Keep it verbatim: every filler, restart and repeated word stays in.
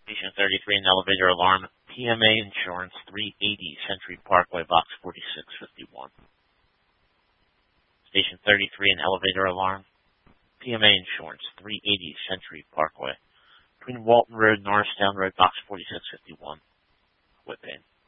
Station thirty-three, an elevator alarm. P M A Insurance, three eighty Century Parkway, box forty-six fifty-one. Station thirty-three, an elevator alarm. P M A Insurance, three eighty Century Parkway, between Walton Road and Norristown Road, box forty-six fifty-one, Whitpain.